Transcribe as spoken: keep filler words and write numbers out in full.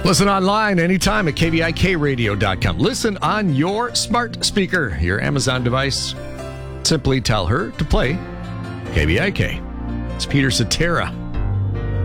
Listen online anytime at K V I K radio dot com. Listen on your smart speaker, your Amazon device. Simply tell her to play K V I K. It's Peter Cetera